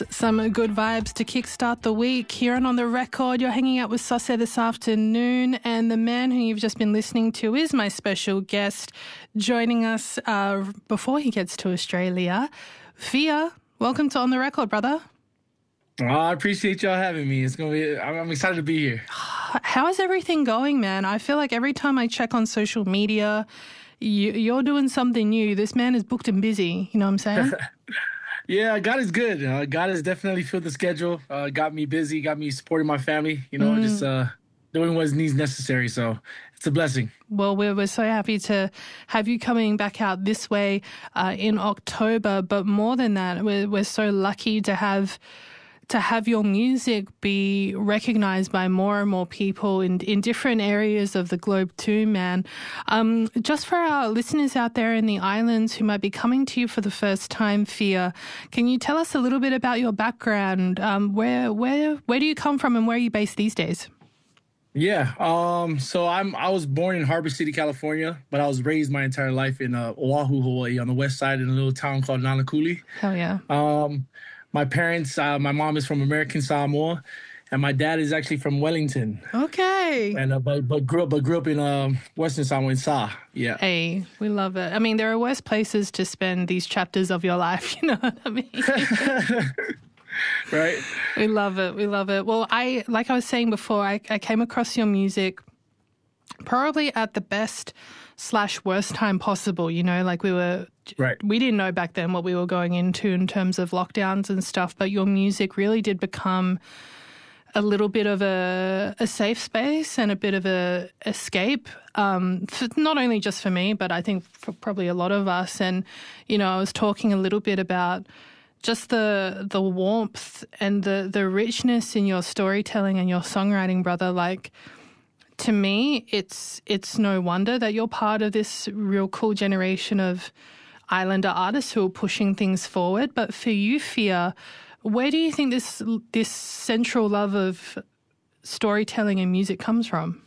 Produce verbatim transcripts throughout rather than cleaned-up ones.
some good vibes to kickstart the week. Here and on the record, you're hanging out with Sauce this afternoon, and the man who you've just been listening to is my special guest, joining us uh, before he gets to Australia. Fia, welcome to On the Record, brother. Oh, I appreciate y'all having me. It's gonna be. I'm excited to be here. How is everything going, man? I feel like every time I check on social media, you, you're doing something new. This man is booked and busy. You know what I'm saying? Yeah, God is good. Uh, God has definitely filled the schedule. Uh, got me busy. Got me supporting my family. You know, mm. just uh, doing what needs necessary. So it's a blessing. Well, we're, we're so happy to have you coming back out this way uh, in October. But more than that, we're we're so lucky to have. to have your music be recognized by more and more people in, in different areas of the globe too, man. Um, just for our listeners out there in the islands who might be coming to you for the first time, Fia, can you tell us a little bit about your background? Um, where where where do you come from and where are you based these days? Yeah, um, so I'm I was born in Harbor City, California, but I was raised my entire life in uh, Oahu, Hawaii, on the west side in a little town called Nanakuli. Hell yeah. Um, My parents, uh, my mom is from American Samoa, and my dad is actually from Wellington. Okay. And uh, but but grew up but grew up in um, Western Samoa in Sa. Yeah. Hey, we love it. I mean, there are worse places to spend these chapters of your life. You know what I mean? Right. We love it. We love it. Well, I like I was saying before, I, I came across your music probably at the best slash worst time possible, you know, like we were, right. we didn't know back then what we were going into in terms of lockdowns and stuff, but your music really did become a little bit of a, a safe space and a bit of a escape, um, for, not only just for me, but I think for probably a lot of us. And, you know, I was talking a little bit about just the the warmth and the, the richness in your storytelling and your songwriting, brother, like, to me, it's it's no wonder that you're part of this real cool generation of Islander artists who are pushing things forward. But for you, Fia, where do you think this this central love of storytelling and music comes from?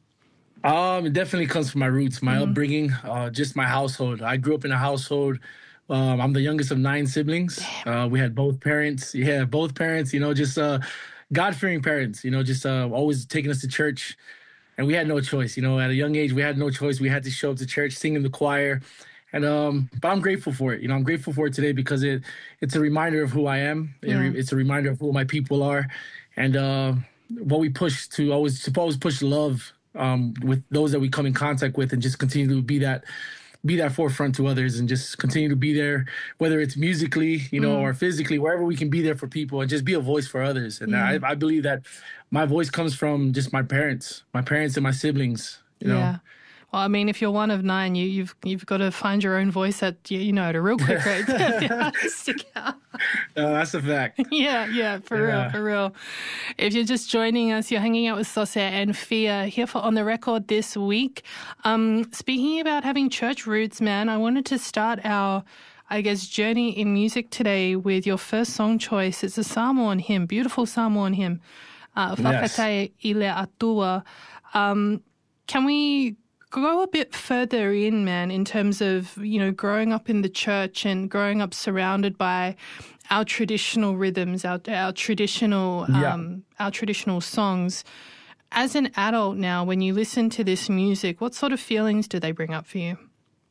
Um, it definitely comes from my roots, my mm. upbringing, uh, just my household. I grew up in a household. Um, I'm the youngest of nine siblings. Uh, we had both parents. Yeah, both parents. You know, just uh, God-fearing parents. You know, just uh, always taking us to church. And we had no choice, you know, at a young age, we had no choice. We had to show up to church, sing in the choir. And, um, but I'm grateful for it. You know, I'm grateful for it today because it, it's a reminder of who I am. Yeah. It's a reminder of who my people are. And, uh, what we push to always, suppose push love, um, with those that we come in contact with and just continue to be that, be that forefront to others and just continue to be there, whether it's musically, you know, mm. or physically, wherever we can be there for people and just be a voice for others. And mm. I, I believe that my voice comes from just my parents, my parents and my siblings, you know. Yeah. Well, I mean, if you're one of nine, you, you've you've got to find your own voice at, you know, at a real quick rate. Stick out. Uh, that's a fact. Yeah, yeah, for yeah. real, for real. If you're just joining us, you're hanging out with Sauce and Fia here for On the Record this week. Um, speaking about having church roots, man, I wanted to start our, I guess, journey in music today with your first song choice. It's a Samoan hymn, beautiful Samoan hymn, uh, Whawhetai Ile Atua. Um, can we go a bit further in, man, in terms of, you know, growing up in the church and growing up surrounded by our traditional rhythms, our our traditional yeah. um, our traditional songs. As an adult now, when you listen to this music, what sort of feelings do they bring up for you?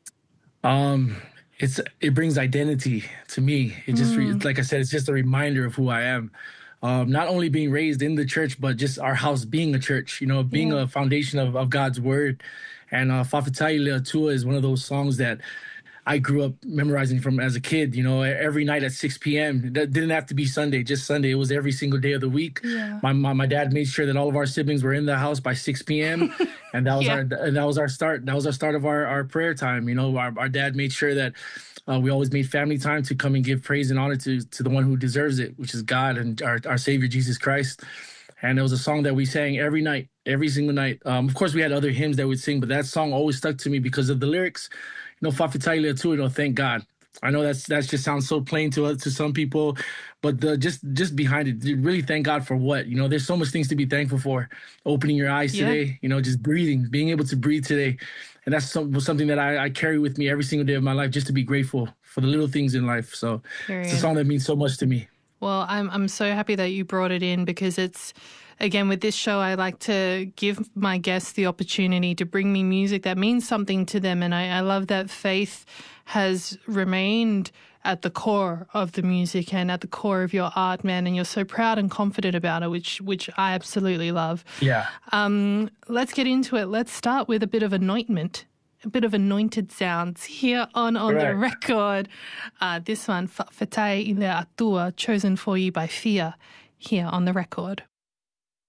Um, it's it brings identity to me. It just, mm. like I said, it's just a reminder of who I am. Um, not only being raised in the church, but just our house being a church, you know, being yeah. a foundation of, of God's word. And uh, Whawhetai Ile Atua is one of those songs that I grew up memorizing from as a kid, you know, every night at six p.m. That didn't have to be Sunday, just Sunday. It was every single day of the week. Yeah. My, my my dad made sure that all of our siblings were in the house by six p.m. and that was yeah. our and that was our start. That was our start of our, our prayer time. You know, our, our dad made sure that uh, we always made family time to come and give praise and honor to to the one who deserves it, which is God and our, our Savior, Jesus Christ. And it was a song that we sang every night, every single night. Um, of course, we had other hymns that we'd sing, but that song always stuck to me because of the lyrics. You know, Whawhetai Ile Atua, you know, thank God. I know that's that just sounds so plain to to some people, but the, just just behind it, really thank God for what? You know, there's so much things to be thankful for. Opening your eyes yeah. today, you know, just breathing, being able to breathe today. And that's some, something that I, I carry with me every single day of my life, just to be grateful for the little things in life. So Period. It's a song that means so much to me. Well, I'm I'm so happy that you brought it in because it's, again, with this show, I like to give my guests the opportunity to bring me music that means something to them. And I, I love that faith has remained at the core of the music and at the core of your art, man. And you're so proud and confident about it, which which I absolutely love. Yeah. Um, let's get into it. Let's start with a bit of anointment. A bit of anointed sounds here on On the Record. Uh, this one, Fa'afetai Ile Atua, chosen for you by Fia, here on the record.